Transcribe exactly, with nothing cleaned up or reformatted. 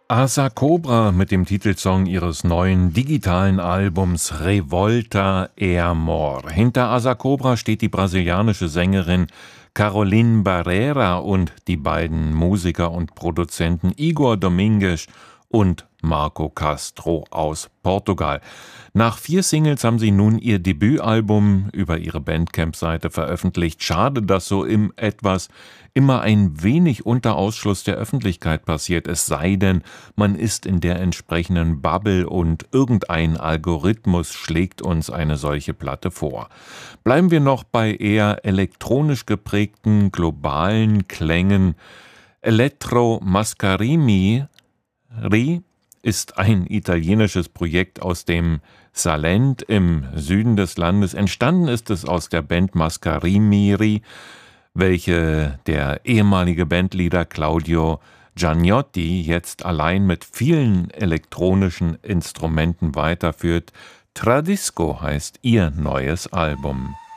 Asa Cobra mit dem Titelsong ihres neuen digitalen Albums Revolta e Amor. Hinter Asa Cobra steht die brasilianische Sängerin Caroline Barreira und die beiden Musiker und Produzenten Igor Domingues und Marco Castro aus Portugal. Nach vier Singles haben sie nun ihr Debütalbum über ihre Bandcamp-Seite veröffentlicht. Schade, dass so im etwas immer ein wenig unter Ausschluss der Öffentlichkeit passiert, es sei denn, man ist in der entsprechenden Bubble und irgendein Algorithmus schlägt uns eine solche Platte vor. Bleiben wir noch bei eher elektronisch geprägten globalen Klängen. Eletro Mascarini Ri ist ein italienisches Projekt aus dem Salent im Süden des Landes. Entstanden ist es aus der Band Mascarimiri, welche der ehemalige Bandleader Claudio Giannotti jetzt allein mit vielen elektronischen Instrumenten weiterführt. Tradisco heißt ihr neues Album.